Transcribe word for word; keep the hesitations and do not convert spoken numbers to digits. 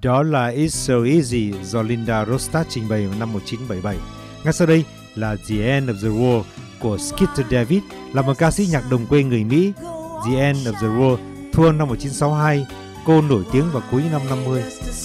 Đó là It's So Easy do Linda Ronstadt trình bày vào năm một nghìn chín trăm bảy mươi bảy. Ngay sau đây là The End of the World của Skeeter David, là một ca sĩ nhạc đồng quê người Mỹ. The End of the World thua năm một nghìn chín trăm sáu mươi hai, cô nổi tiếng vào cuối năm năm mươi.